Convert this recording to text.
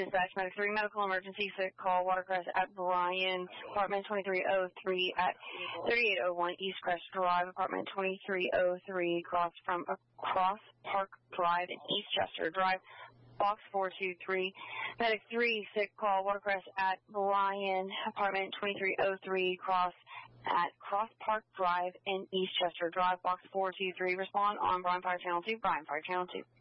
Dispatch Medic 3, medical emergency, sick call, Watercrest at Bryan, apartment 2303 at 3801 East Crest Drive, apartment 2303, across Park Drive in Eastchester Drive, box 423. Medic 3, sick call, Watercrest at Bryan, apartment 2303, Cross Park Drive in Eastchester Drive, box 423. Respond on Bryan Fire Channel 2, Bryan Fire Channel 2.